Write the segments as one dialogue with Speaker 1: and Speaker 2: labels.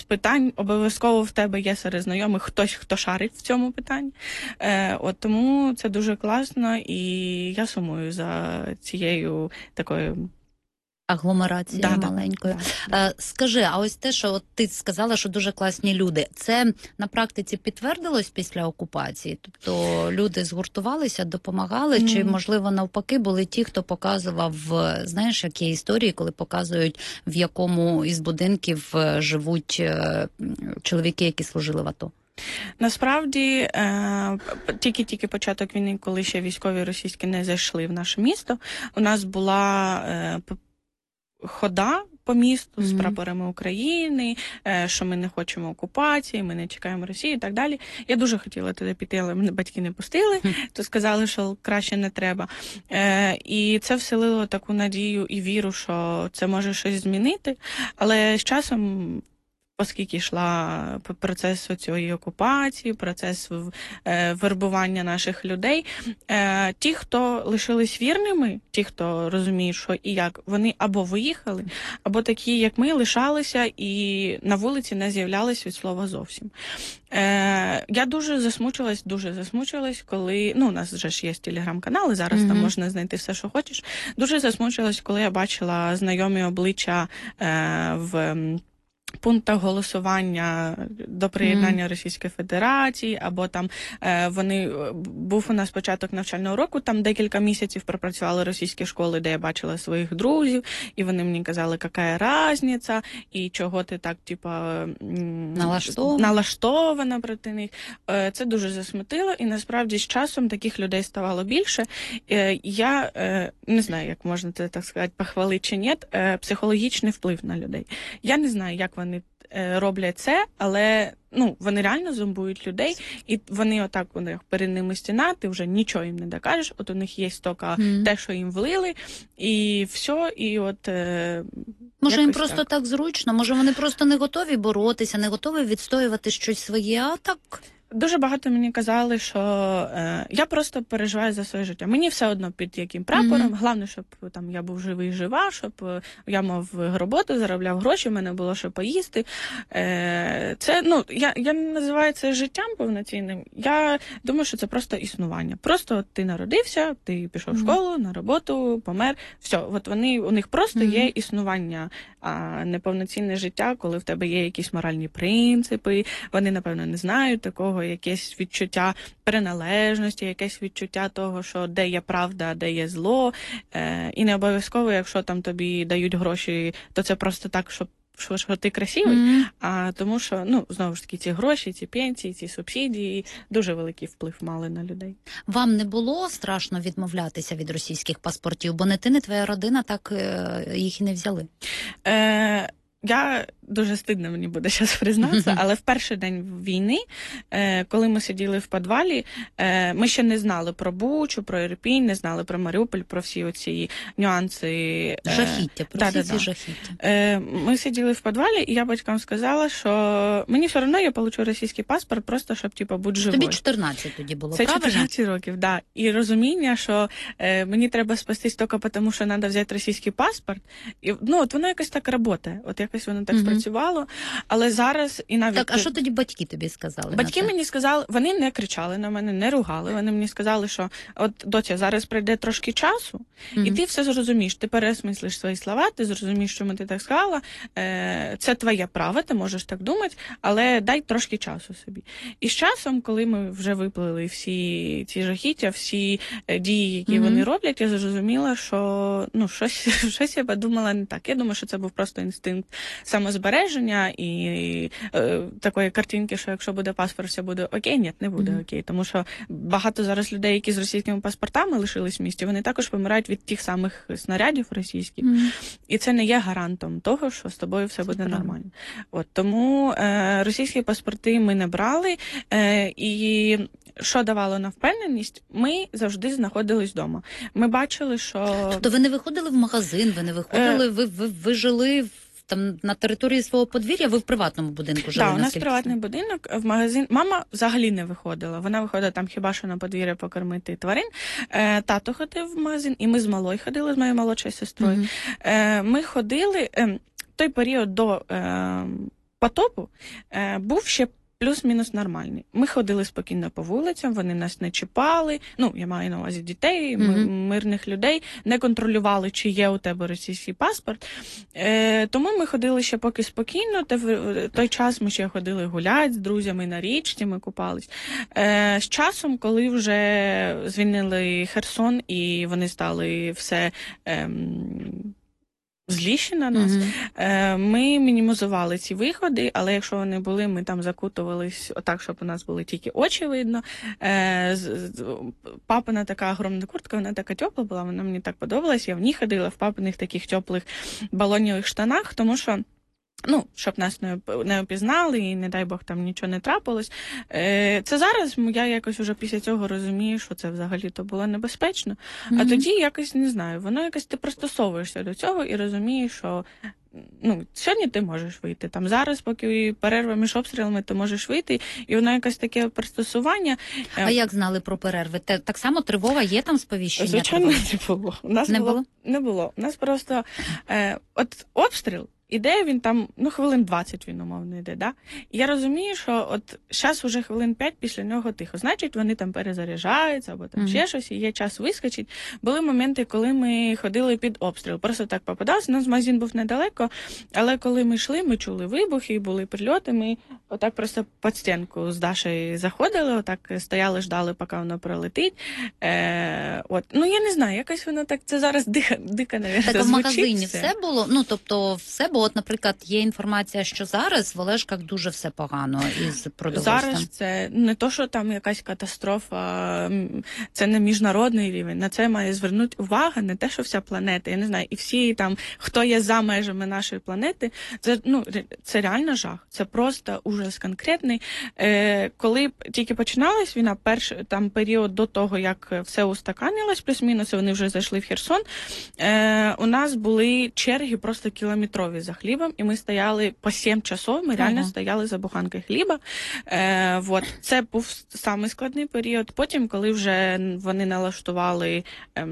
Speaker 1: питань обов'язково в тебе є серед знайомих хтось, хто шарить в цьому питанні. Тому це дуже класно, і я сумую за цією такою
Speaker 2: Агломерацією маленькою. Скажи, а ось те, що ти сказала, що дуже класні люди, це на практиці підтвердилось після окупації? Тобто люди згуртувалися, допомагали, чи, можливо, навпаки, були ті, хто показував, знаєш, як є історії, коли показують, в якому із будинків живуть чоловіки, які служили в АТО?
Speaker 1: Насправді, тільки початок війни, коли ще військові російські не зайшли в наше місто, у нас була хода по місту з прапорами України, що ми не хочемо окупації, ми не чекаємо Росії і так далі. Я дуже хотіла туди піти, але мене батьки не пустили, то сказали, що краще не треба. І це вселило таку надію і віру, що це може щось змінити, але з часом, оскільки йшла процес цієї окупації, процес вербування наших людей, ті, хто лишились вірними, ті, хто розуміє, що і як, вони або виїхали, або такі, як ми, лишалися і на вулиці не з'являлись від слова зовсім. Я дуже засмучилась, коли, у нас вже ж є телеграм-канали, зараз там можна знайти все, що хочеш. Дуже засмучилась, коли я бачила знайомі обличчя в пунктах голосування до приєднання Російської Федерації, або там був у нас початок навчального року, там декілька місяців пропрацювали російські школи, де я бачила своїх друзів, і вони мені казали, яка різниця, і чого ти так, налаштована проти них. Це дуже засмутило, і насправді з часом таких людей ставало більше. Я не знаю, як можна це так сказати, похвалити чи ні, психологічний вплив на людей. Я не знаю, як вони роблять це, але вони реально зомбують людей, і вони отак, перед ними стіна, ти вже нічого їм не докажеш, от у них є тільки те, що їм влили, і все, і от...
Speaker 2: Може, їм просто так зручно, може вони просто не готові боротися, не готові відстоювати щось своє, а так...
Speaker 1: Дуже багато мені казали, що я просто переживаю за своє життя. Мені все одно під яким прапором. Головне, щоб там я був живий і жива, щоб я мав роботу, заробляв гроші, в мене було що поїсти. Це, я не називаю це життям повноцінним. Я думаю, що це просто існування. Просто ти народився, ти пішов в школу, на роботу, помер. Все, от у них просто є існування, а не повноцінне життя, коли в тебе є якісь моральні принципи, вони, напевно, не знають такого, якесь відчуття приналежності, якесь відчуття того, що де є правда, а де є зло. І не обов'язково, якщо там тобі дають гроші, то це просто так, що ти красивий, а тому що, знову ж таки, ці гроші, ці пенсії, ці субсидії дуже великий вплив мали на людей.
Speaker 2: Вам не було страшно відмовлятися від російських паспортів, бо не ти, не твоя родина так їх і не взяли?
Speaker 1: Я дуже стидно мені буде зараз признатися, але в перший день війни, коли ми сиділи в підвалі, ми ще не знали про Бучу, про Ірпінь, не знали про Маріуполь, про всі оці нюанси.
Speaker 2: Жахіття, про всі жахіття.
Speaker 1: Ми сиділи в підвалі, і я батькам сказала, що мені все одно я получу російський паспорт, просто щоб, бути живою.
Speaker 2: Тобі 14 тоді було,
Speaker 1: це
Speaker 2: правильно?
Speaker 1: 14 років, так. Да. І розуміння, що мені треба спастись тільки тому, що треба взяти російський паспорт. І, от воно якось так працює. От якось воно так спрацювало, але зараз і навіть...
Speaker 2: Так, а що тоді батьки тобі сказали?
Speaker 1: Батьки мені сказали, вони не кричали на мене, не ругали, вони мені сказали, що от, доця, зараз прийде трошки часу, і ти все зрозумієш, ти переосмислиш свої слова, ти зрозумієш, чому ти так сказала, це твоє право, ти можеш так думати, але дай трошки часу собі. І з часом, коли ми вже виплили всі ці жахіття, всі дії, які вони роблять, я зрозуміла, що щось я подумала не так. Я думаю, що це був просто інстинкт самозбереження і такої картинки, що якщо буде паспорт, все буде окей, ні, не буде окей. Тому що багато зараз людей, які з російськими паспортами лишились в місті, вони також помирають від тих самих снарядів російських. І це не є гарантом того, що з тобою все буде нормально. Тому російські паспорти ми не брали. І що давало на впевненість? Ми завжди знаходились вдома. Ми бачили, що...
Speaker 2: Тобто ви не виходили в магазин, ви не виходили, ви жили там на території свого подвір'я, ви в приватному будинку жили?
Speaker 1: Так, у нас приватний будинок, в магазин. Мама взагалі не виходила. Вона виходила там хіба що на подвір'я покормити тварин. Тато ходив в магазин, і ми з малою ходили, з моєю молодшою сестрою. Ми ходили, той період до потопу був ще плюс-мінус нормальний. Ми ходили спокійно по вулицям, вони нас не чіпали, ну, я маю на увазі дітей, мирних людей, не контролювали, чи є у тебе російський паспорт. Тому ми ходили ще поки спокійно, той час ми ще ходили гуляти з друзями на річці, ми купались. З часом, коли вже звільнили Херсон і вони стали все... зліші на нас. Ми мінімізували ці виходи, але якщо вони були, ми там закутувались отак, щоб у нас були тільки очі видно. Папина така огромна куртка, вона така тепла була, вона мені так подобалась, я в ній ходила в папиних таких теплих балонівих штанах, тому що щоб нас не опізнали і, не дай Бог, там нічого не трапилось. Це зараз я якось вже після цього розумію, що це взагалі-то було небезпечно. А тоді якось, не знаю, воно якось ти пристосовуєшся до цього і розумієш, що сьогодні ти можеш вийти. Там зараз, поки перерва між обстрілами, ти можеш вийти, і воно якось таке пристосування.
Speaker 2: А як знали про перерви? Так само тривога є там сповіщення?
Speaker 1: Звичайно, не було. Не було. У нас просто от обстріл, іде він там, хвилин 20 він, умовно, йде, да? І я розумію, що от зараз уже хвилин 5 після нього тихо. Значить, вони там перезаряджаються, або там ще щось, і є час вискочить. Були моменти, коли ми ходили під обстріл. Просто так попадалося. У нас магазин був недалеко, але коли ми йшли, ми чули вибухи, були прильоти, ми отак просто під стінку з Дашею заходили, отак стояли, ждали, поки воно пролетить. Я не знаю, якось воно так, це зараз дико, навіть,
Speaker 2: так, в магазині все було? Тобто все було? От, наприклад, є інформація, що зараз в Олешках дуже все погано із продовольствям.
Speaker 1: Зараз це не то, що там якась катастрофа, це не міжнародний рівень. На це має звернути увагу не те, що вся планета, я не знаю, і всі там, хто є за межами нашої планети, це реально жах. Це просто ужас конкретний. Коли тільки починалась війна, перший там період до того, як все устаканилось, плюс-мінус, вони вже зайшли в Херсон, у нас були черги просто кілометрові за хлібом, і ми стояли по 7 часов, ми реально стояли за буханкою хліба. Це був самий складний період. Потім, коли вже вони налаштували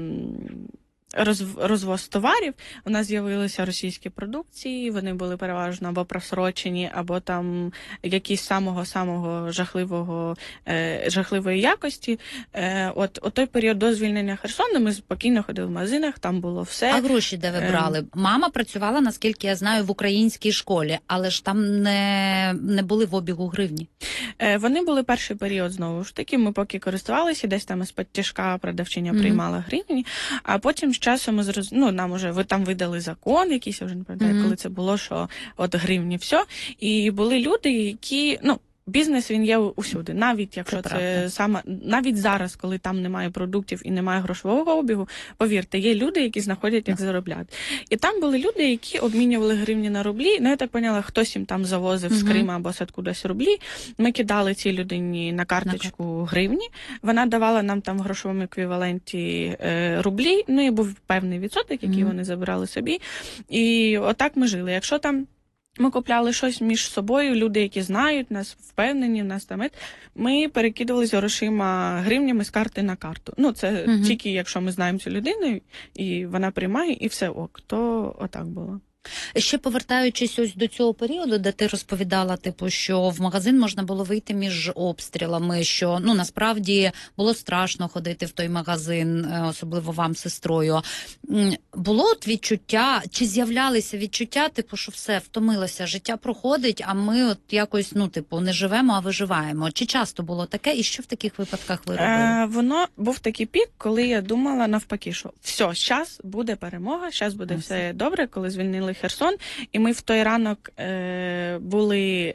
Speaker 1: розвоз товарів, у нас з'явилися російські продукції, вони були переважно або просрочені, або там якісь самого жахливої якості. От той період до звільнення Херсону ми спокійно ходили в магазинах, там було все.
Speaker 2: А гроші де ви брали? Мама працювала, наскільки я знаю, в українській школі, але ж там не були в обігу гривні.
Speaker 1: Вони були перший період, знову ж таки, ми поки користувалися, десь там із-під тяжка продавчиня приймала гривні, а потім з часом ми нам уже там видали закон якийсь, я вже не пам'ятаю, коли це було, що от гривні все. І були люди, які, бізнес він є усюди, навіть якщо це саме, навіть зараз, коли там немає продуктів і немає грошового обігу, повірте, є люди, які знаходять, як заробляти. І там були люди, які обмінювали гривні на рублі, я так поняла, хтось їм там завозив з Крима або откудись рублі, ми кидали цій людині на карточку гривні, вона давала нам там в грошовому еквіваленті рублі, і був певний відсоток, який вони забирали собі, і отак ми жили. Якщо там ми купляли щось між собою, люди, які знають нас, впевнені в нас там. Ми перекидувалися грошима, гривнями з карти на карту. Це тільки якщо ми знаємо цю людину, і вона приймає, і все ок, то отак було.
Speaker 2: Ще повертаючись ось до цього періоду, де ти розповідала, що в магазин можна було вийти між обстрілами, що насправді було страшно ходити в той магазин, особливо вам з сестрою. Було от відчуття, чи з'являлися відчуття, що все, втомилося, життя проходить, а ми от якось, не живемо, а виживаємо. Чи часто було таке, і що в таких випадках ви робили?
Speaker 1: Воно був такий пік, коли я думала навпаки, що все, зараз буде перемога, зараз буде все добре, коли звільнили Херсон, і ми в той ранок були...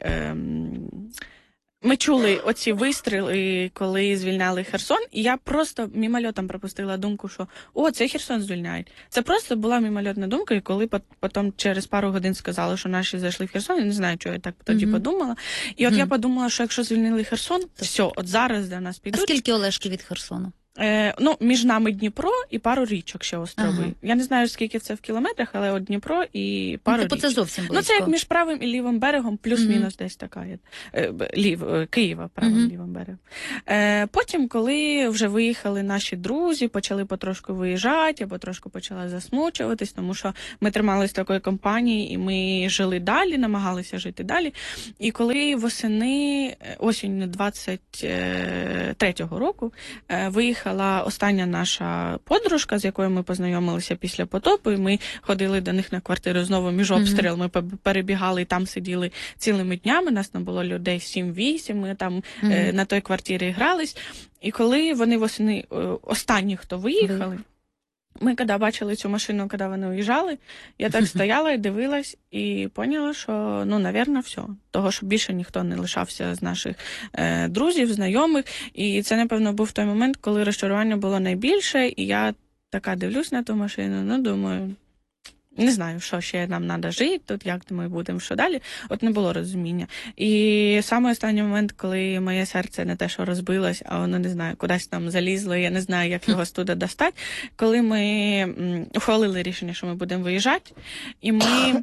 Speaker 1: Ми чули оці вистріли, коли звільняли Херсон, і я просто мимольотом пропустила думку, що це Херсон звільняють. Це просто була мимольотна думка, і коли потім через пару годин сказали, що наші зайшли в Херсон, я не знаю, чого я так тоді подумала. І от я подумала, що якщо звільнили Херсон, все, от зараз до нас підуть.
Speaker 2: А скільки Олешки від Херсону?
Speaker 1: Ну, між нами Дніпро і пару річок ще острови. Я не знаю, скільки це в кілометрах, але от Дніпро і пару річок.
Speaker 2: Це зовсім близько.
Speaker 1: Ну, це як між правим і лівим берегом, плюс-мінус десь така. Києва, правим лівим берегом. Потім, коли вже виїхали наші друзі, почали потрошку виїжджати, я потрошку почала засмучуватись, тому що ми тримались такої компанії, і ми жили далі, намагалися жити далі. І коли осінь 23-го року виїхала остання наша подружка, з якою ми познайомилися після потопу, і ми ходили до них на квартиру знову між обстріл, ми перебігали і там сиділи цілими днями, нас там було людей 7-8, ми там на той квартирі грались. І коли вони восени, останні, хто виїхали, ми коли бачили цю машину, коли вони уїжджали, я так стояла і дивилась, і поняла, що, ну, навірно, все. Того, що більше ніхто не лишався з наших друзів, знайомих. І це, напевно, був той момент, коли розчарування було найбільше, і я така дивлюсь на ту машину, ну, думаю, не знаю, що ще нам треба жити тут, як ми будемо, що далі. От не було розуміння. І саме останній момент, коли моє серце не те, що розбилось, а воно, не знаю, кудись там залізло, я не знаю, як його туди достати, коли ми ухвалили рішення, що ми будемо виїжджати, і ми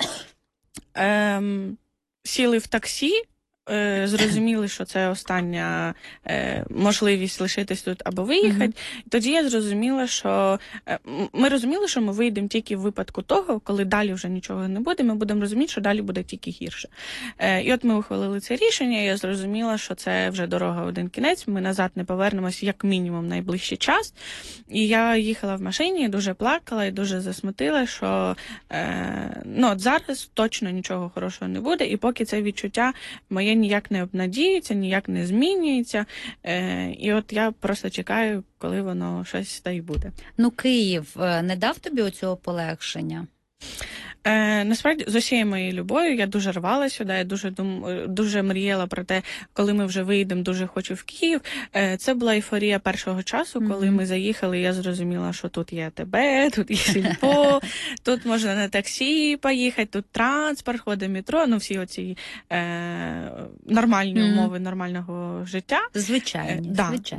Speaker 1: сіли в таксі, зрозуміли, що це остання можливість лишитись тут або виїхати. Тоді я зрозуміла, що ми розуміли, що ми вийдемо тільки в випадку того, коли далі вже нічого не буде, ми будемо розуміти, що далі буде тільки гірше. І от ми ухвалили це рішення, і я зрозуміла, що це вже дорога один кінець, ми назад не повернемось як мінімум найближчий час. І я їхала в машині, дуже плакала і дуже засмутила, що от зараз точно нічого хорошого не буде, і поки це відчуття моє ніяк не обнадіюється, ніяк не змінюється. І от я просто чекаю, коли воно щось та й буде.
Speaker 2: Ну, Київ не дав тобі оцього полегшення?
Speaker 1: Насправді, з усією моєю любов'ю я дуже рвала сюди, я дуже мріяла про те, коли ми вже виїдемо, дуже хочу в Київ. Це була ейфорія першого часу, коли ми заїхали, я зрозуміла, що тут є АТБ, тут є Сільпо, тут можна на таксі поїхати, тут транспорт, ходить метро, ну всі оці нормальні умови нормального життя.
Speaker 2: Звичайні.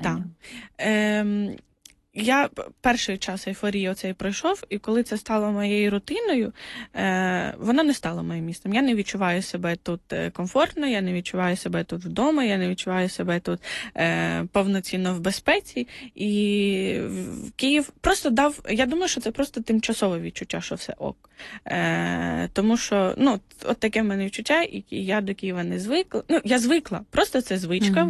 Speaker 1: Я перший час ейфорії оцей пройшов, і коли це стало моєю рутиною, воно не стало моїм містом. Я не відчуваю себе тут комфортно, я не відчуваю себе тут вдома, я не відчуваю себе тут повноцінно в безпеці. І Київ просто дав, я думаю, що це просто тимчасове відчуття, що все ок. Тому що, от таке в мене відчуття, і я до Києва не звикла. Я звикла, просто це звичка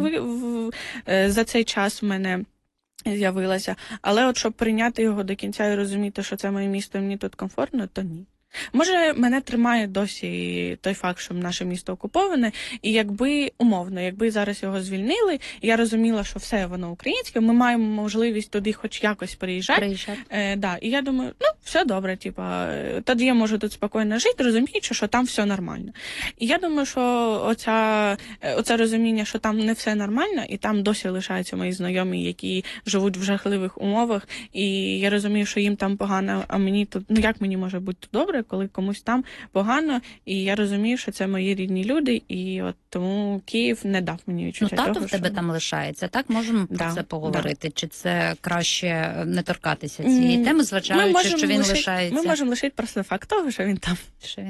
Speaker 1: за цей час в мене з'явилася. Але от щоб прийняти його до кінця і розуміти, що це моє місто, і мені тут комфортно, то ні. Може, мене тримає досі той факт, що наше місто окуповане, і якби зараз його звільнили, і я розуміла, що все воно українське, ми маємо можливість туди хоч якось приїжджати. І я думаю, все добре, тоді я можу тут спокійно жити, розуміючи, що там все нормально. І я думаю, що оце розуміння, що там не все нормально, і там досі лишаються мої знайомі, які живуть в жахливих умовах, і я розумію, що їм там погано, а мені тут, як мені може бути тут добре, коли комусь там погано, і я розумію, що це мої рідні люди, і от тому Київ не дав мені відчуття того,
Speaker 2: тато в тебе там лишається, так? Можемо про це поговорити? Чи це краще не торкатися цієї теми, зважаючи, що він лишається?
Speaker 1: Ми можемо лишити просто факт того, що він там.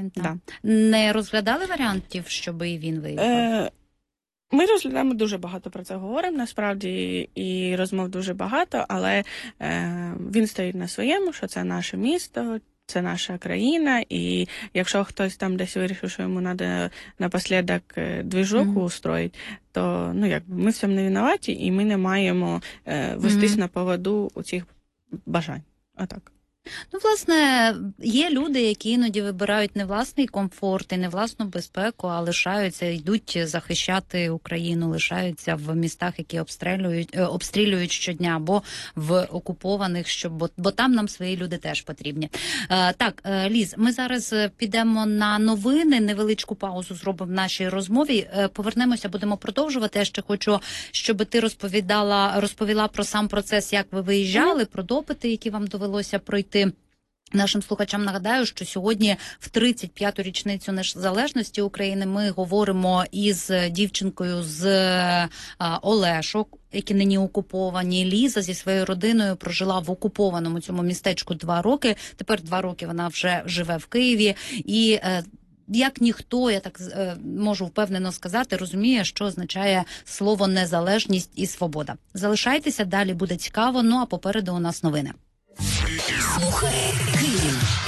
Speaker 2: Не розглядали варіантів, щоб і він виїхав?
Speaker 1: Ми розглядаємо, дуже багато про це говоримо, насправді, і розмов дуже багато, але він стоїть на своєму, що це наше місто, це наша країна, і якщо хтось там десь вирішив, що йому треба напослідок движуху устроїти, то ми в цьому не винуваті, і ми не маємо вестись на поводу у цих бажань. Отак.
Speaker 2: Власне, є люди, які іноді вибирають не власний комфорт і не власну безпеку, а лишаються, йдуть захищати Україну, лишаються в містах, які обстрілюють щодня, або в окупованих, бо там нам свої люди теж потрібні. Так, Ліз, ми зараз підемо на новини, невеличку паузу зробимо в нашій розмові, повернемося, будемо продовжувати. Я ще хочу, щоб ти розповіла про сам процес, як ви виїжджали, про допити, які вам довелося пройти. Нашим слухачам нагадаю, що сьогодні в 35-ту річницю незалежності України ми говоримо із дівчинкою з Олешок, які нині окуповані. Ліза зі своєю родиною прожила в окупованому цьому містечку 2 роки. Тепер 2 роки вона вже живе в Києві. І як ніхто, я так можу впевнено сказати, розуміє, що означає слово незалежність і свобода. Залишайтеся, далі буде цікаво, ну а попереду у нас новини.
Speaker 3: Слухай Київ.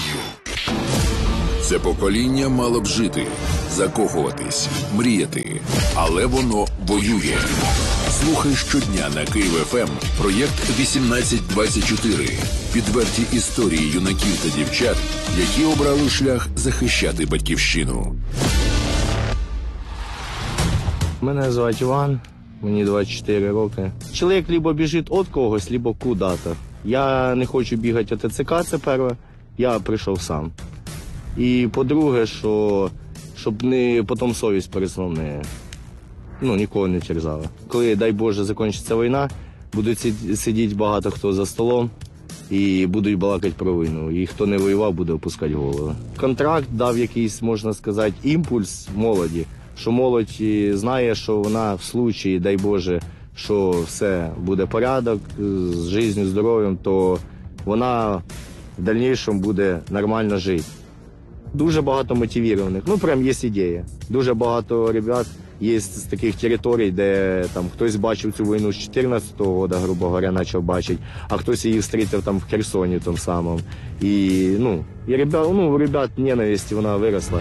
Speaker 3: Це покоління мало б жити, закохуватись, мріяти, але воно воює. Слухай щодня на Київ ФМ проєкт 1824. Підверті історії юнаків та дівчат, які обрали шлях захищати батьківщину.
Speaker 4: Мене звати Іван, мені 24 роки. Чоловік либо біжить від когось, либо куди-то. Я не хочу бігати від ТЦК, це перше, я прийшов сам. І по-друге, щоб не потім совість перед сном нікого не терзала. Коли, дай Боже, закінчиться війна, будуть сидіти багато хто за столом і будуть балакати про війну. І хто не воював, буде опускати голову. Контракт дав якийсь, можна сказати, імпульс молоді, що молодь знає, що вона в случаї, дай Боже, що все буде порядок з життям, здоров'ям, то вона в дальнішому буде нормально жити. Дуже багато мотивованих, прям є ідея. Дуже багато ребят є з таких територій, де там хтось бачив цю війну з 14-го року, грубо говоря, почав бачити, а хтось її зустрів там в Херсоні тому самому. І у ребят ненависть, вона виросла.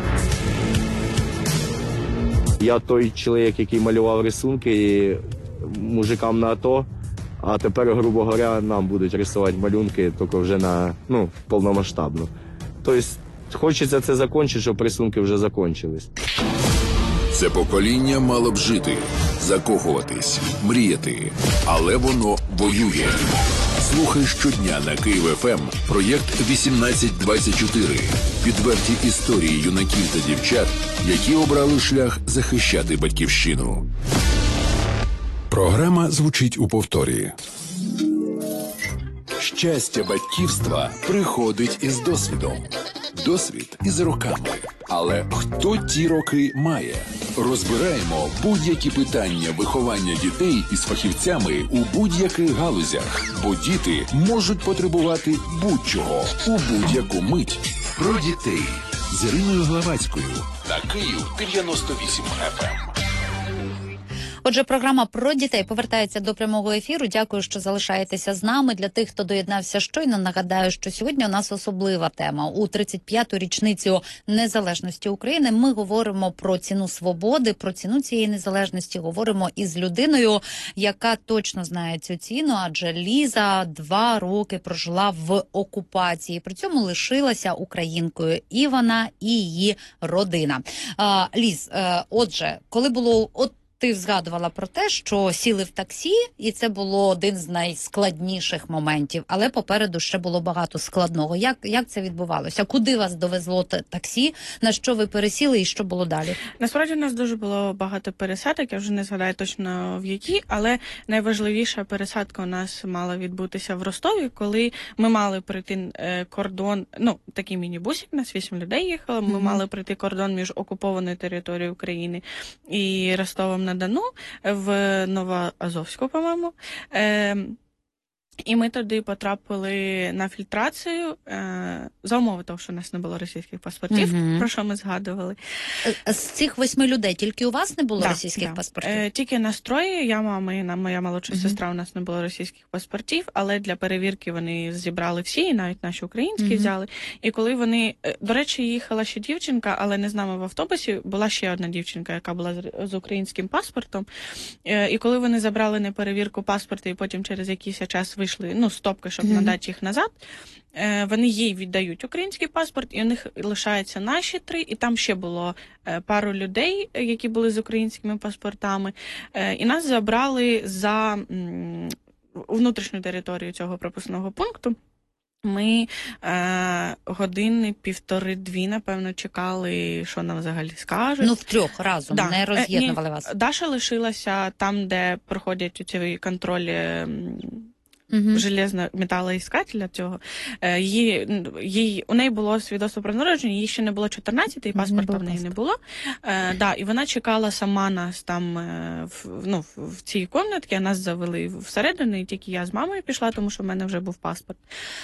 Speaker 4: Я той чоловік, який малював рисунки мужикам на АТО, а тепер, грубо говоря, нам будуть рисувати малюнки тільки вже повномасштабно. Тобто хочеться це закінчити, щоб рисунки вже закінчились.
Speaker 3: Це покоління мало б жити, закохуватись, мріяти, але воно воює. Слухай щодня на Київ ФМ проєкт 1824. Підверті історії юнаків та дівчат, які обрали шлях захищати батьківщину. Програма звучить у повторі. Щастя батьківства приходить із досвідом. Досвід із роками. Але хто ті роки має? Розбираємо будь-які питання виховання дітей із фахівцями у будь-яких галузях. Бо діти можуть потребувати будь-чого у будь-яку мить. Про дітей з Іриною Главацькою на Київ 98 FM.
Speaker 2: Отже, програма про дітей повертається до прямого ефіру. Дякую, що залишаєтеся з нами. Для тих, хто доєднався щойно, нагадаю, що сьогодні у нас особлива тема. У 35-ту річницю незалежності України ми говоримо про ціну свободи, про ціну цієї незалежності. Говоримо із людиною, яка точно знає цю ціну, адже Ліза 2 роки прожила в окупації. При цьому лишилася українкою і вона, і її родина. Ліз, отже, коли було... Ти згадувала про те, що сіли в таксі, і це було один з найскладніших моментів, але попереду ще було багато складного. Як це відбувалося? Куди вас довезло таксі? На що ви пересіли і що було далі?
Speaker 1: Насправді у нас дуже було багато пересадок, я вже не згадаю точно в які, але найважливіша пересадка у нас мала відбутися в Ростові, коли ми мали пройти кордон, такий міні-бусик, нас 8 людей їхало, ми мали пройти кордон між окупованою територією України і Ростовом-на-Дону в Новоазовську, по-моєму. І ми туди потрапили на фільтрацію за умови того, що у нас не було російських паспортів, про що ми згадували.
Speaker 2: З цих 8 людей тільки у вас не було російських паспортів?
Speaker 1: Тільки нас 3, я, мама і моя молодша сестра, у нас не було російських паспортів, але для перевірки вони зібрали всі, і навіть наші українські взяли. І коли вони, до речі, їхала ще дівчинка, але не з нами в автобусі, була ще одна дівчинка, яка була з українським паспортом. І коли вони забрали на перевірку паспорти і потім через якийсь час вийшли, стопки, щоб надати їх назад, вони їй віддають український паспорт, і у них лишаються наші 3, і там ще було пару людей, які були з українськими паспортами, і нас забрали за внутрішню територію цього пропускного пункту. Ми години 1,5-2, напевно, чекали, що нам взагалі скажуть.
Speaker 2: Втрьох разом, не роз'єднували вас?
Speaker 1: Даша лишилася там, де проходять цей контроль железного металоіскателя цього. У неї було свідоцтво про народження, їй ще не було 14, і паспорта в неї не було. І вона чекала сама нас там в цій кімнаті, нас завели всередину, і тільки я з мамою пішла, тому що в мене вже був паспорт.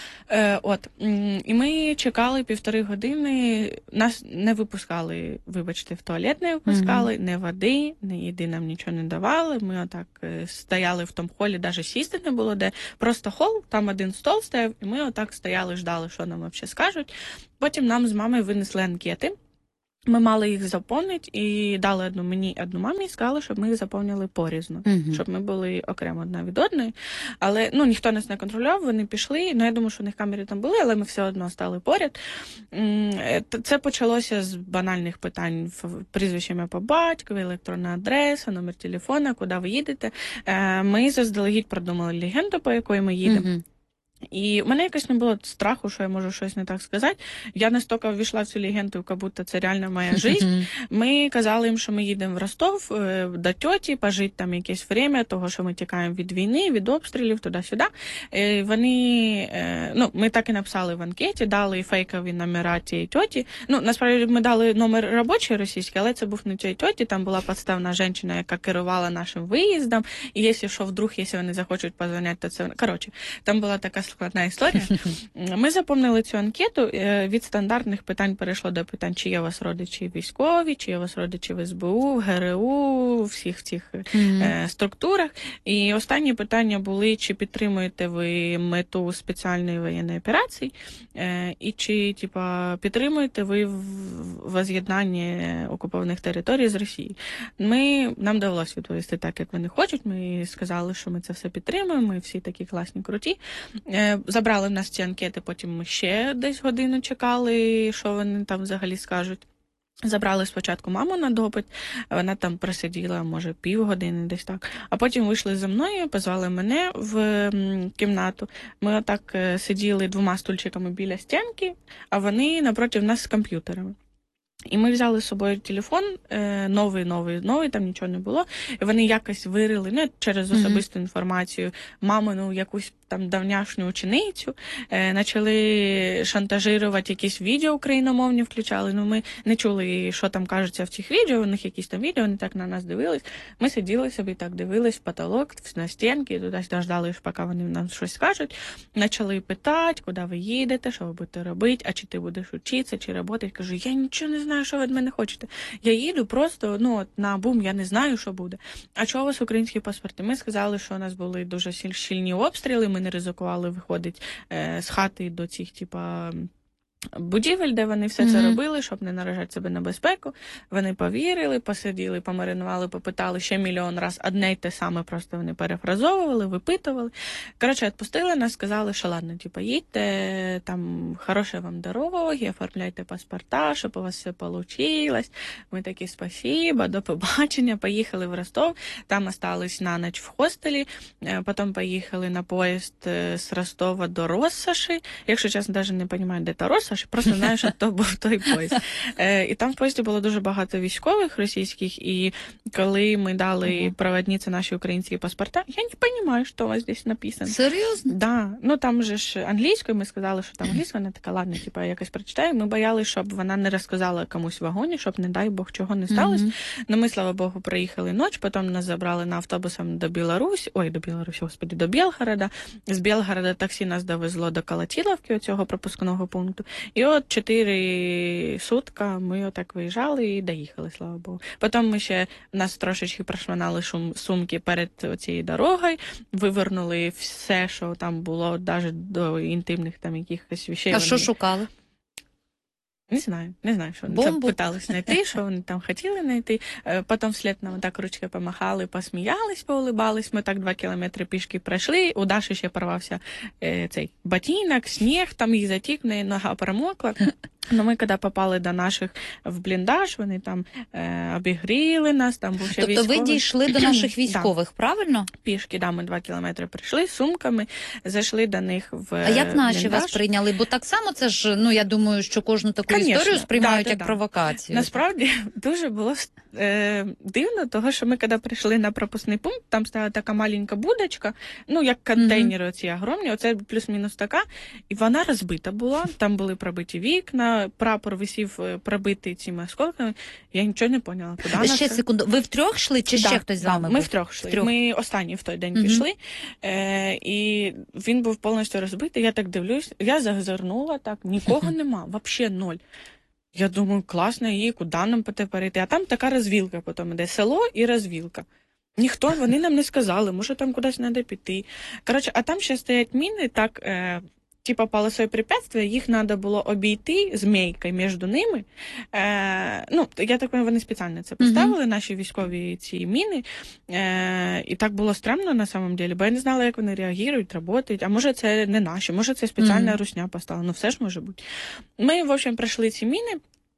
Speaker 1: І ми чекали 1,5 години, нас не випускали, вибачте, в туалет не випускали, ні води, ні їди нам нічого не давали. Ми отак стояли в тому холі, навіть сісти не було де. Просто хол, там один стол стояв, і ми отак стояли, ждали, що нам взагалі скажуть. Потім нам з мамою винесли анкети. Ми мали їх заповнити і дали одну мені, одну мамі, і сказали, щоб ми їх заповнили порізно, щоб ми були окремо одна від одної. Але ніхто нас не контролював, вони пішли. Я думаю, що у них камери там були, але ми все одно стали поряд. Це почалося з банальних питань: прізвище, ім'я по батькові, електронна адреса, номер телефона, куди ви їдете. Ми заздалегідь продумали легенду, по якої ми їдемо. І в мене якось не було страху, що я можу щось не так сказати. Я настільки ввійшла в цю легенду, як будто це реально моя життя. Ми казали їм, що ми їдемо в Ростов до тьоті, пожити там якесь время, того, що ми тікаємо від війни, від обстрілів, туди-сюди. Ми так і написали в анкеті, дали фейкові номера тієї тьоті. Насправді ми дали номер робочий російський, але це був не тієї тьоті, там була підставна жінка, яка керувала нашим виїздом, і якщо вони захочуть позвонити, то це... Коротше, там була така складна історія. Ми заповнили цю анкету, від стандартних питань перейшло до питань, чи є у вас родичі військові, чи є у вас родичі в СБУ, в ГРУ, всіх цих структурах. І останні питання були, чи підтримуєте ви мету спеціальної воєнної операції, і чи підтримуєте ви воз'єднання окупованих територій з Росією. Нам довелося відповісти так, як вони хочуть. Ми сказали, що ми це все підтримуємо, ми всі такі класні, круті. Забрали в нас ці анкети, потім ми ще десь годину чекали, що вони там взагалі скажуть. Забрали спочатку маму на допит, вона там просиділа, може, півгодини десь так. А потім вийшли за мною, позвали мене в кімнату. Ми отак сиділи 2 стульчиками біля стінки, а вони напроти нас з комп'ютерами. І ми взяли з собою телефон, новий, там нічого не було. І вони якось вирили, через особисту інформацію, мамину якусь там давняшню ученицю, почали шантажувати, якісь відео україномовні включали. Ми не чули, що там кажеться в цих відео, у них якісь там відео, вони так на нас дивились. Ми сиділи собі так, дивились в потолок, на стінки, туди ждали, поки вони нам щось скажуть. Почали питати, куди ви їдете, що ви будете робити, а чи ти будеш вчитися, чи працювати. Кажу, я нічого не знаю, що ви від мене хочете. Я їду просто на бум, я не знаю, що буде. А чого у вас українські паспорти? Ми сказали, що у нас були дуже щільні обстріли, ми не ризикували виходити з хати до цих, будівель, де вони все це робили, щоб не наражати себе на безпеку. Вони повірили, посиділи, помаринували, попитали ще мільйон раз одне й те саме, просто вони перефразовували, випитували. Коротше, відпустили нас, сказали, що ладно, їдьте, там, хорошої вам дороги, оформляйте паспорта, щоб у вас все вийшло. Ми такі, спасибо, до побачення, поїхали в Ростов, там остались на ніч в хостелі, потім поїхали на поїзд з Ростова до Россоші. Якщо чесно, навіть не розумію, де та Россоші, просто знаю, що то був той поїзд. І там в поїзді було дуже багато військових російських, і коли ми дали проводниці наші українські паспорта, я не розумію, що у вас здесь написано.
Speaker 2: Серйозно?
Speaker 1: Да. Там же ж англійською, ми сказали, що там англійською, вона така, ладно, якось прочитаю. Ми боялися, щоб вона не розказала комусь в вагоні, щоб, не дай Бог, чого не сталося. Ми, слава Богу, проїхали ніч, потім нас забрали на автобусом до до Білгорода. З Білгорода таксі нас довезло до Колотіловки, оцього пропускного пункту. І 4 сутки ми отак виїжджали і доїхали, слава Богу. Потім ми ще, нас трошечки прошманали сумки перед цією дорогою, вивернули все, що там було, навіть до інтимних там якихось вещей.
Speaker 2: А що шукали?
Speaker 1: Не знаю, що вони там питались знайти, що вони там хотіли знайти. Потім вслед нам так ручкою помахали, посміялись, поулибались. Ми так 2 кілометри пішки пройшли. У Даші ще порвався цей ботинок, сніг, там їх затік, нога промокла. Но ми, коли попали до наших в бліндаж, вони там обігріли нас, там був ще військовий.
Speaker 2: Тобто ви дійшли до наших військових, правильно?
Speaker 1: Пішки, ми 2 кілометри прийшли з сумками, зайшли до них в бліндаж.
Speaker 2: А як наші вас прийняли? Бо так само це ж, я думаю, що кожну таку історію сприймають як провокацію.
Speaker 1: Насправді, дуже було дивно, того, що ми, коли прийшли на пропускний пункт, там стала така маленька будочка, ну, як контейнери оці огромні, оце плюс-мінус така, і вона розбита була, там були пробиті вікна, прапор висів пробитий цими осколками, я нічого не поняла, куди нас.
Speaker 2: Ще секунду, ви втрьох йшли, чи ще хтось з вами був?
Speaker 1: Ми втрьох йшли, ми останні в той день пішли, і він був повністю розбитий, я так дивлюсь, я зазирнула, так, нікого нема, взагалі ноль. Я думаю, класно, і куди нам тепер йти? А там така розвілка потім іде, село і розвілка. Ніхто, вони нам не сказали, може там кудись треба піти. Коротше, а там ще стоять міни, так, типа полосою препятствия, їх треба було обійти змійкою між ними. Ну, я так розумію, вони спеціально це поставили, наші військові ці міни. І так було стрімно на самом деле, бо я не знала, як вони реагують, працюють. А може це не наші, може це спеціальна русня поставила. Ну, все ж може бути. Ми, в общем, пройшли ці міни,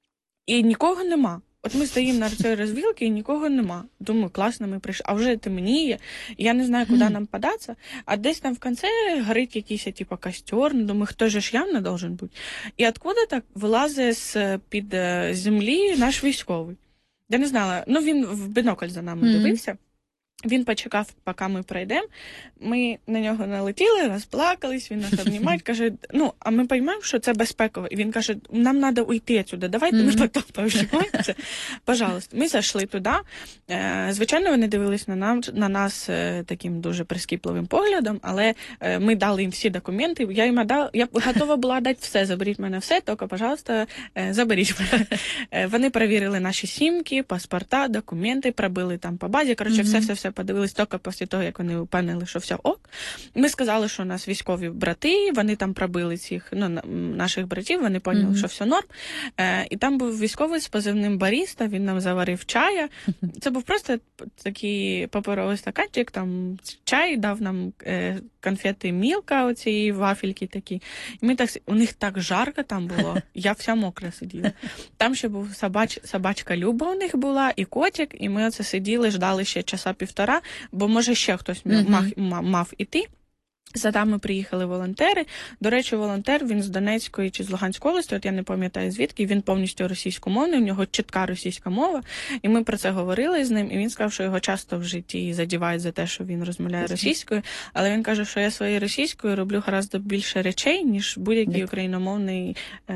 Speaker 1: і нікого нема. От ми стоїмо на цій розвілці, і нікого нема. Думаю, класно, ми прийшли. А вже темніє, я не знаю, куди нам податися. А десь там в кінці горить якийсь, типу, костер. Думаю, хто ж явно должен бути. І откуда так вилазить з-під землі наш військовий. Я не знала, ну він в бінокль за нами дивився. Він почекав, поки ми пройдемо. Ми на нього налетіли, розплакались, він нас обнімає, каже, ну, а ми розуміємо, що це безпеково. І він каже, нам треба уйти відсюди, давайте ми потім пообнімаємося. Пожалуйста. Ми зайшли туди. Звичайно, вони дивились на нас таким дуже прискіпливим поглядом, але ми дали їм всі документи. Я готова була дати все, заберіть мене все, тільки, пожалуйста, заберіть мене. Вони перевірили наші сімки, паспорта, документи, пробили там по базі. Коротше, все подивились тільки після того, як вони впевнили, що все ок. Ми сказали, що у нас військові брати, вони там пробили цих, ну, наших братів, вони поняли, що все норм. І там був військовий з позивним баріста, він нам заварив чая. Це був просто такий паперовий стаканчик, там чай, дав нам конфети Мілка, оці вафельки такі. І ми так, у них так жарко там було, я вся мокра сиділа. Там ще був собачка Люба у них була, і котик, і ми оце сиділи, ждали ще часа півтора, бо може ще хтось мав іти. За нами приїхали волонтери. До речі, волонтер, він з Донецької чи з Луганської області, от я не пам'ятаю звідки, він повністю російськомовний, у нього чітка російська мова, і ми про це говорили з ним, і він сказав, що його часто в житті задівають за те, що він розмовляє російською, але він каже, що я своєю російською роблю гораздо більше речей, ніж будь-який україномовний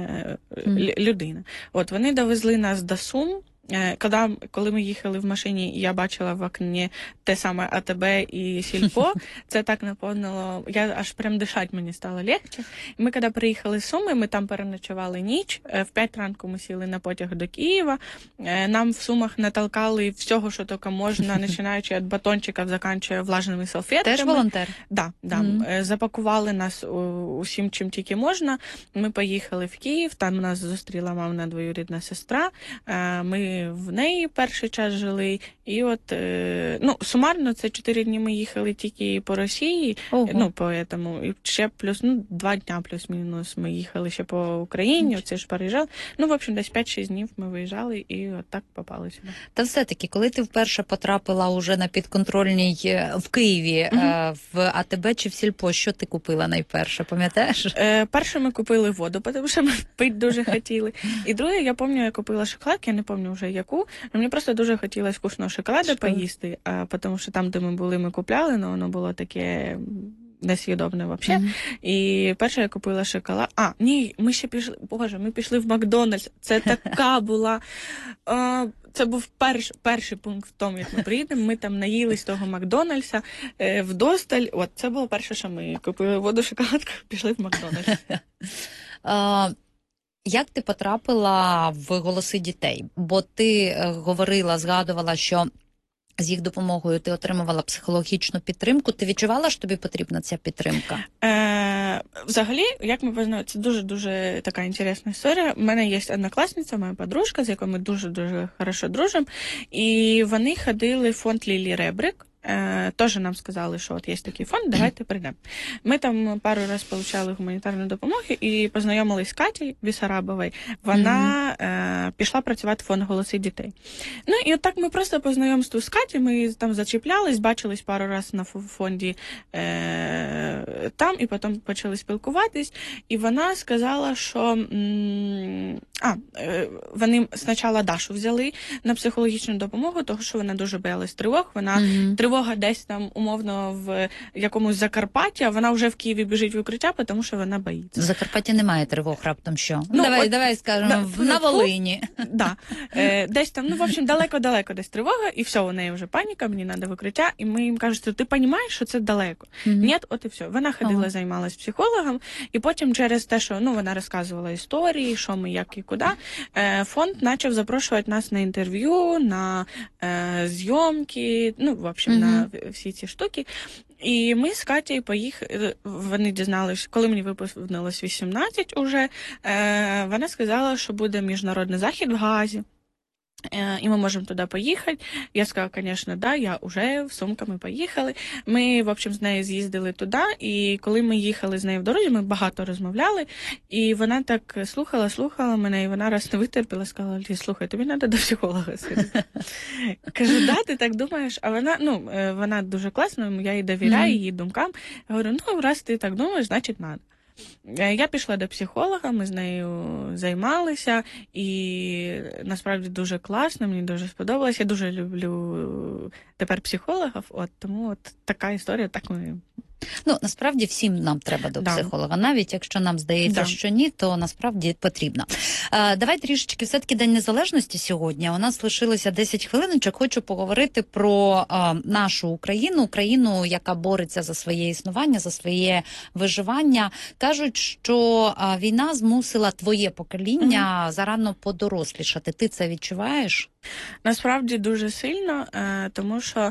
Speaker 1: людина. От, вони довезли нас до Сум. Коли ми їхали в машині, я бачила в окні те саме АТБ і Сільпо, це так наповнило, я аж прям дишати мені стало легче. І ми, коли приїхали з Суми, ми там переночували ніч, в 5 ранку ми сіли на потяг до Києва, нам в Сумах натолкали всього, що тільки можна, починаючи від батончиків, закінчуючи влажними салфетками.
Speaker 2: Теж волонтер?
Speaker 1: Да. Запакували нас усім, чим тільки можна. Ми поїхали в Київ, там нас зустріла мамина двоюрідна сестра, ми в неї перший час жили, і от, ну, сумарно це 4 дні ми їхали тільки по Росії, ну, поэтому, і ще плюс, 2 дня плюс-мінус ми їхали ще по Україні, оце ж переїжджали. Ну, в общем, десь 5-6 днів ми виїжджали і от так попали сюди.
Speaker 2: Та все-таки, коли ти вперше потрапила уже на підконтрольній в Києві, в АТБ чи в Сільпо, що ти купила найперше, пам'ятаєш?
Speaker 1: Перше ми купили воду, тому що ми пити дуже хотіли. І друге, я пам'ятаю, я купила шоколадки, я не пам'ятаю вже яку, але мені просто дуже хотілося вкусного шоколаду поїсти, тому що там, де ми були, ми купляли, але воно було таке несъєдобне взагалі. І перше я купила шоколад. Ні, ми ще пішли, боже, ми пішли в Макдональдс. Це така була... Це був перший пункт в тому, як ми приїдемо. Ми там наїлись того Макдональдса вдосталь. От, це було перше, що ми купили воду, шоколадку, пішли в Макдональдс.
Speaker 2: Як ти потрапила в «Голоси дітей»? Бо ти згадувала, що з їх допомогою ти отримувала психологічну підтримку. Ти відчувала, що тобі потрібна ця підтримка?
Speaker 1: Взагалі, як ми познайомилися, це дуже-дуже така інтересна історія. У мене є однокласниця, моя подружка, з якою ми дуже-дуже хорошо дружимо. І вони ходили в фонд Лілії Ребрик. теж нам сказали, що от є такий фонд, давайте прийдемо. Ми там пару разів отримали гуманітарну допомогу і познайомились з Катєю Бісарабовою. Вона пішла працювати в фонд «Голоси дітей». Ну і от так ми просто по знайомству з Катєю, ми там зачіплялись, бачились пару разів на фонді там, і потім почали спілкуватись. І вона сказала, що вони спочатку Дашу взяли на психологічну допомогу, тому що вона дуже боялась тривог. Вона тривога десь там умовно в якомусь Закарпатті, а вона вже в Києві біжить в укриття, тому що вона боїться.
Speaker 2: В Закарпатті немає тривог, раптом що? Давай скажемо, на Волині.
Speaker 1: Да. Десь там, в общем, далеко-далеко десь тривога, і все, у неї вже паніка, мені треба в укриття, і ми їм кажемо, ти розумієш, що це далеко? Ні, от і все. Вона ходила, займалась психологом, і потім через те, що вона розказувала історії, що ми, як і куди, фонд почав запрошувати нас на інтерв'ю, на зйомки, в общем, на всі ці штуки. І ми з Катєю поїхали, вони дізналися, коли мені виповнилось 18 уже, вона сказала, що буде міжнародний захід в Гаазі, і ми можемо туди поїхати. Я сказала, звісно, да, я вже з сумками поїхали. Ми, в общем, з нею з'їздили туди, і коли ми їхали з нею в дорозі, ми багато розмовляли, і вона так слухала мене, і вона раз не витерпіла, сказала, слухай, тобі треба до психолога сходити. Кажу, да, ти так думаєш? А вона дуже класна, я їй довіряю, її думкам. Я говорю, раз ти так думаєш, значить, треба. Я пішла до психолога, ми з нею займалися, і насправді дуже класно, мені дуже сподобалось. Я дуже люблю тепер психологів, тому така історія, так ми...
Speaker 2: Насправді всім нам треба до психолога. Навіть якщо нам здається, що ні, то насправді потрібно. Давай трішечки, все-таки День Незалежності сьогодні. У нас лишилося 10 хвилиночок. Хочу поговорити про нашу Україну, яка бореться за своє існування, за своє виживання. Кажуть, що війна змусила твоє покоління зарано подорослішати. Ти це відчуваєш?
Speaker 1: Насправді дуже сильно, тому що...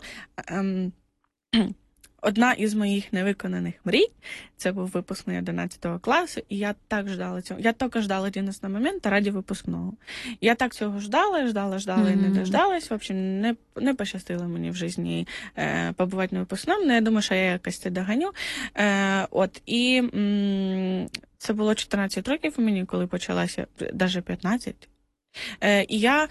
Speaker 1: Одна із моїх невиконаних мрій, це був випускний 11 класу, і я так ждала цього. Я тільки ждала 11 моменту раді випускного. Я так цього ждала і не дождалась. В общем, не пощастило мені в житті побувати на випускному, але я думаю, що я якось це доганю. І це було 14 років у мені, коли почалася, навіть 15. І я...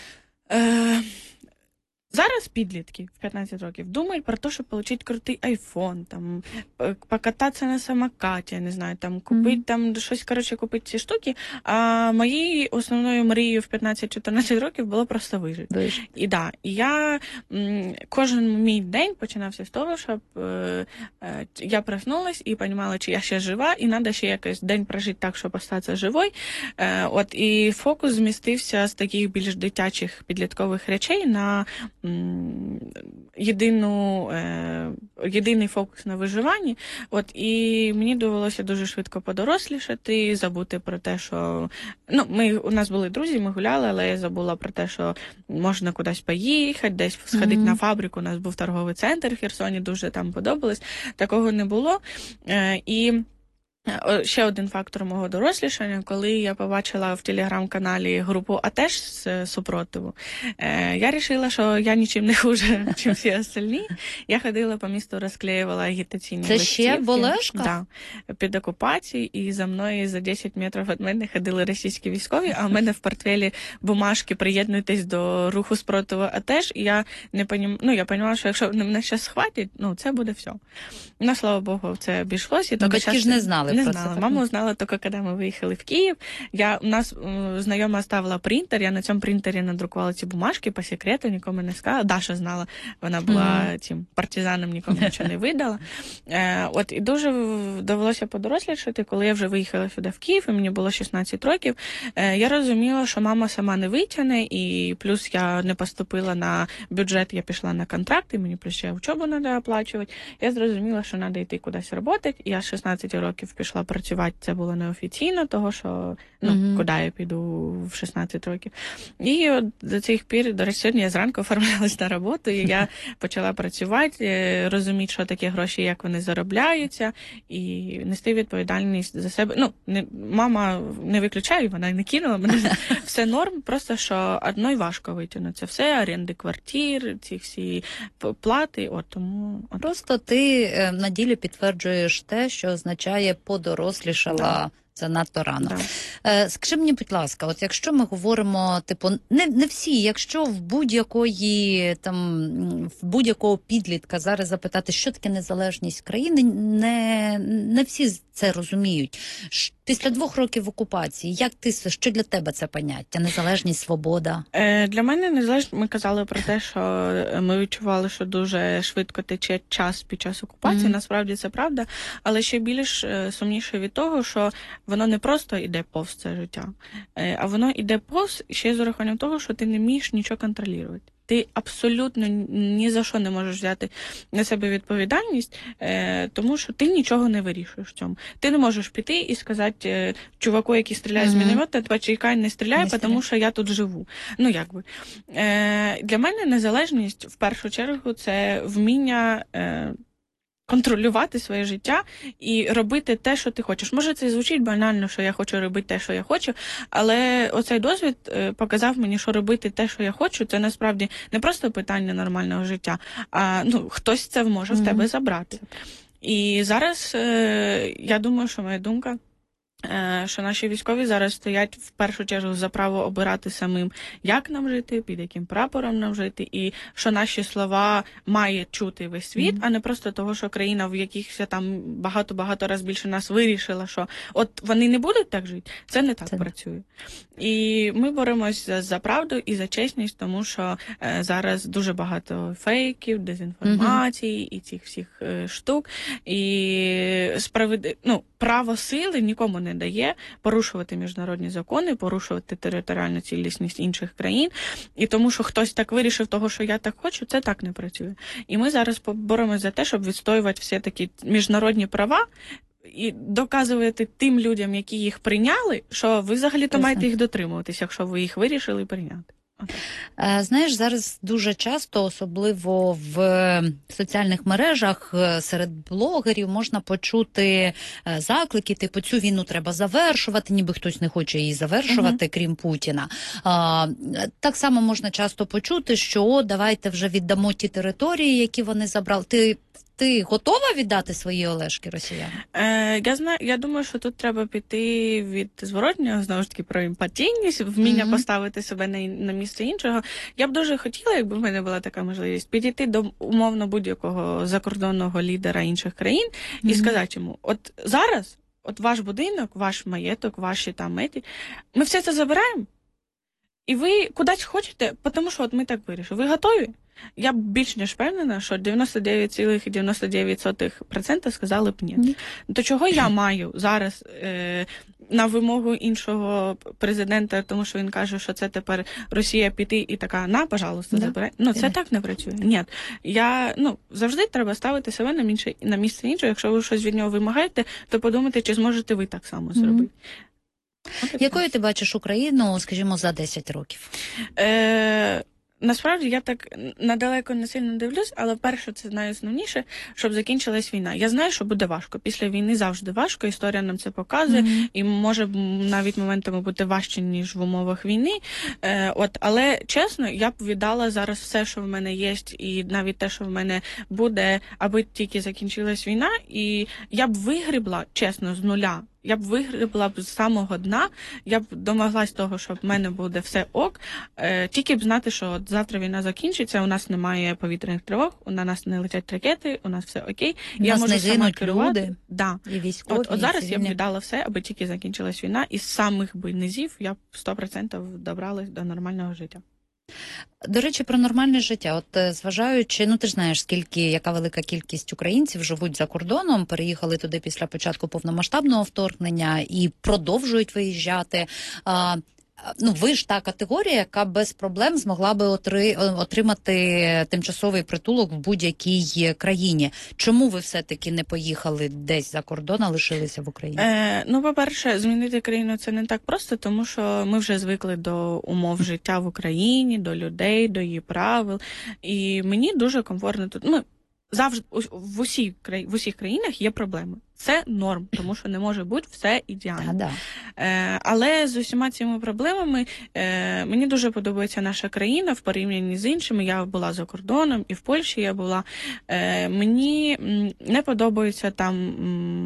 Speaker 1: Зараз підлітки в 15 років думають про те, щоб отримати крутий айфон, там, покататися на самокаті, я не знаю, там, купити там, щось, купити ці штуки. А моєю основною мрією в 15-14 років було просто вижити. І я кожен мій день починався з того, щоб я проснулась і розуміла, чи я ще жива, і треба ще якось день прожити так, щоб залишитися живою. І фокус змістився з таких більш дитячих підліткових речей на єдиний фокус на виживанні. І мені довелося дуже швидко подорослішати, забути про те, що... у нас були друзі, ми гуляли, але я забула про те, що можна кудись поїхати, десь сходити на фабрику. У нас був торговий центр в Херсоні, дуже там подобалось. Такого не було. І ще один фактор мого дорослішання, коли я побачила в телеграм-каналі групу «АТЕШ» з супротиву, я вирішила, що я нічим не хуже, ніж всі остальні. Я ходила по місту, розклеювала агітаційні листівки.
Speaker 2: Це ще в Олешках?
Speaker 1: Під окупацією, і за мною за 10 метрів від мене ходили російські військові, а в мене в портфелі бумажки «Приєднуйтесь до руху спротиву АТЕШ», і я я розуміла, що якщо мене зараз схватять, це буде все. Слава Богу, це обійшлося.
Speaker 2: Батьки ж не знали.
Speaker 1: Не знала. Мама узнала тільки, коли ми виїхали в Київ. У нас знайома ставила принтер, я на цьому принтері надрукувала ці бумажки по секрету, нікому не сказала. Даша знала, вона була тим партизаном, нікому нічого не видала. І дуже довелося подорослішати, коли я вже виїхала сюди в Київ, і мені було 16 років. Я розуміла, що мама сама не витягне, і плюс я не поступила на бюджет, я пішла на контракт, і мені плюс ще учобу треба оплачувати. Я зрозуміла, що треба йти кудись працювати. Я з 16 років пішла пішла працювати, це було неофіційно, того що, куди я піду в 16 років. І от до цих пір, до речі, сьогодні я зранку оформлялась на роботу, і я почала працювати, розуміти, що таке гроші, як вони заробляються, і нести відповідальність за себе. Мама не виключає, вона не кинула мене. Все норм, просто що одної важко витягнути. Це все оренди квартир, ці всі плати, тому...
Speaker 2: Просто ти на ділі підтверджуєш те, що означає подорослішала занадто рано. Скажи мені, будь ласка, от якщо ми говоримо, не всі, якщо в будь-якого підлітка зараз запитати, що таке незалежність країни, не всі це розуміють. Після 2 років окупації, що для тебе це поняття? Незалежність, свобода?
Speaker 1: Для мене незалежність, ми казали про те, що ми відчували, що дуже швидко тече час під час окупації, насправді це правда, але ще більш сумніше від того, що воно не просто йде повз це життя, а воно йде повз ще з урахуванням того, що ти не вмієш нічого контролювати. Ти абсолютно ні за що не можеш взяти на себе відповідальність, тому що ти нічого не вирішуєш в цьому. Ти не можеш піти і сказати чуваку, який стріляє з міномета, почекай, не стріляй, тому що я тут живу. Для мене незалежність, в першу чергу, це вміння контролювати своє життя і робити те, що ти хочеш. Може, це звучить банально, що я хочу робити те, що я хочу, але оцей досвід показав мені, що робити те, що я хочу, це насправді не просто питання нормального життя, а хтось це може в тебе забрати. І зараз я думаю, що моя думка, що наші військові зараз стоять в першу чергу за право обирати самим, як нам жити, під яким прапором нам жити, і що наші слова має чути весь світ, а не просто того, що країна, в якихось там багато-багато раз більше нас вирішила, що от вони не будуть так жити. Це не так працює. І ми боремося за правду і за чесність, тому що зараз дуже багато фейків, дезінформації і цих всіх штук. І право сили нікому не дає порушувати міжнародні закони, порушувати територіальну цілісність інших країн. І тому, що хтось так вирішив того, що я так хочу, це так не працює. І ми зараз боремося за те, щоб відстоювати всі такі міжнародні права і доказувати тим людям, які їх прийняли, що ви взагалі-то маєте їх дотримуватися, якщо ви їх вирішили прийняти.
Speaker 2: Знаєш, зараз дуже часто, особливо в соціальних мережах, серед блогерів можна почути заклики, типу, цю війну треба завершувати, ніби хтось не хоче її завершувати, крім Путіна. Так само можна часто почути, що давайте вже віддамо ті території, які вони забрали. Ти готова віддати свої Олешки росіянам?
Speaker 1: Я думаю, що тут треба піти від зворотнього, знову ж таки, про емпатійність, вміння поставити себе на місце іншого. Я б дуже хотіла, якби в мене була така можливість, підійти до умовно будь-якого закордонного лідера інших країн і сказати йому, от зараз, от ваш будинок, ваш маєток, ваші там меті, ми все це забираємо, і ви кудись хочете, тому що от ми так вирішили. Ви готові? Я б більш ніж впевнена, що 99,99% сказали б ні. То чого я маю зараз на вимогу іншого президента, тому що він каже, що це тепер Росія піти і така, пожалуйста, забирай. Це так не працює. Ні. Завжди треба ставити себе на місце іншого. Якщо ви щось від нього вимагаєте, то подумайте, чи зможете ви так само зробити.
Speaker 2: Якою ти бачиш Україну, скажімо, за 10 років?
Speaker 1: Насправді, я так надалеко не сильно дивлюсь, але перше, це найосновніше, щоб закінчилась війна. Я знаю, що буде важко. Після війни завжди важко, історія нам це показує, і може навіть моментами бути важче, ніж в умовах війни. Але, чесно, я б віддала зараз все, що в мене є, і навіть те, що в мене буде, аби тільки закінчилась війна, і я б вигрібла, чесно, з нуля. Я б вигребла б з самого дна, я б домоглась того, що в мене буде все ок, тільки б знати, що от завтра війна закінчиться, у нас немає повітряних тривог, на нас не летять ракети, у нас все окей.
Speaker 2: Я можу сама керувати, люди,
Speaker 1: і військові, от зараз я б віддала все, аби тільки закінчилась війна, і з самих би низів я б 100% добралась до нормального життя.
Speaker 2: До речі, про нормальне життя. От зважаючи, ти ж знаєш, яка велика кількість українців живуть за кордоном, переїхали туди після початку повномасштабного вторгнення і продовжують виїжджати. ви ж та категорія, яка без проблем змогла би отримати тимчасовий притулок в будь-якій країні. Чому ви все-таки не поїхали десь за кордон, а лишилися в Україні?
Speaker 1: По-перше, змінити країну це не так просто, тому що ми вже звикли до умов життя в Україні, до людей, до її правил. І мені дуже комфортно тут. Завжди в усіх країнах є проблеми. Це норм, тому що не може бути все ідеально. Але з усіма цими проблемами мені дуже подобається наша країна в порівнянні з іншими. Я була за кордоном, і в Польщі я була. Мені не подобаються там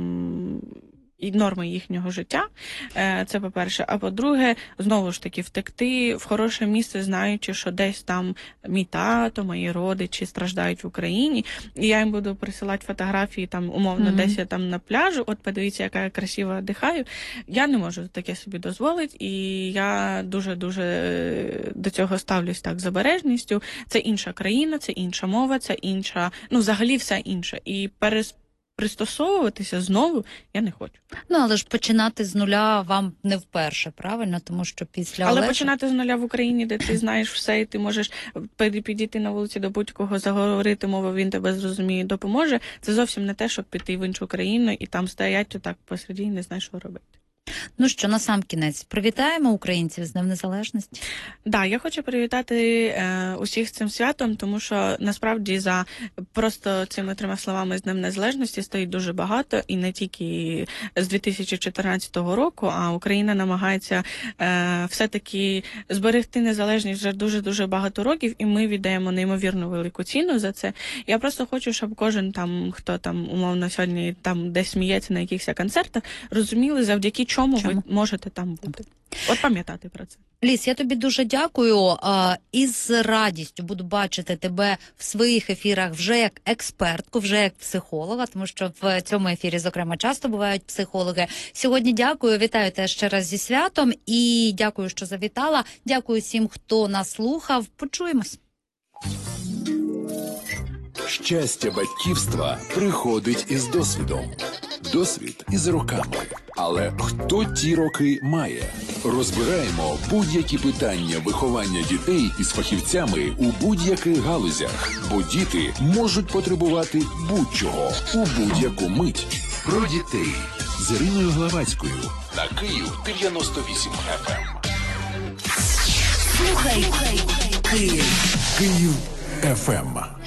Speaker 1: і норми їхнього життя, це по-перше. А по-друге, знову ж таки, втекти в хороше місце, знаючи, що десь там мій тато, мої родичі страждають в Україні, і я їм буду присилати фотографії, там, умовно, десь я там на пляжу, от подивіться, яка я красиво віддихаю. Я не можу таке собі дозволити, і я дуже-дуже до цього ставлюсь так з обережністю. Це інша країна, це інша мова, це інша, взагалі все інше. І пристосовуватися знову я не хочу.
Speaker 2: Але ж починати з нуля вам не вперше, правильно? Тому що після
Speaker 1: Але починати з нуля в Україні, де ти знаєш все, і ти можеш підійти на вулиці до будь-кого, заговорити мову, він тебе зрозуміє, допоможе, це зовсім не те, щоб піти в іншу країну і там стоять отак посереді і не знаєш, що робити.
Speaker 2: Ну що, на сам кінець, привітаємо українців з Днем Незалежності?
Speaker 1: Да, я хочу привітати усіх цим святом, тому що насправді за просто цими 3 словами з Днем Незалежності стоїть дуже багато, і не тільки з 2014 року, а Україна намагається все-таки зберегти незалежність вже дуже-дуже багато років, і ми віддаємо неймовірно велику ціну за це. Я просто хочу, щоб кожен там, хто там умовно сьогодні там десь сміється на якихось концертах, розуміли, завдяки чому ви можете там бути. От пам'ятати про це.
Speaker 2: Ліс, я тобі дуже дякую. І з радістю буду бачити тебе в своїх ефірах вже як експертку, вже як психолога, тому що в цьому ефірі, зокрема, часто бувають психологи. Сьогодні дякую, вітаю тебе ще раз зі святом і дякую, що завітала. Дякую всім, хто нас слухав. Почуємось.
Speaker 3: Щастя батьківства приходить із досвідом. Досвід із роками. Але хто ті роки має? Розбираємо будь-які питання виховання дітей із фахівцями у будь-яких галузях. Бо діти можуть потребувати будь-чого у будь-яку мить. Про дітей з Іриною Главацькою на Київ 98 FM.
Speaker 2: Слухай, Київ.
Speaker 3: Київ FM.